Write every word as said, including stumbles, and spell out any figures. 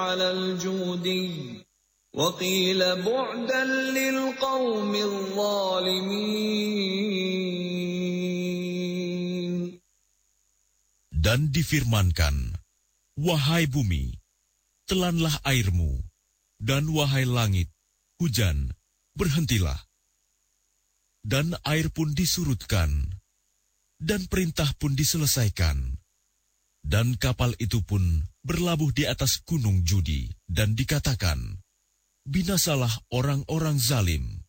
على الجودي وقيل بعدا للقوم الظالمين. Dan difirmankan, wahai bumi, telanlah airmu, dan wahai langit, hujan, berhentilah. Dan air pun disurutkan, dan perintah pun diselesaikan. Dan kapal itu pun berlabuh di atas gunung Judi, dan dikatakan, binasalah orang-orang zalim.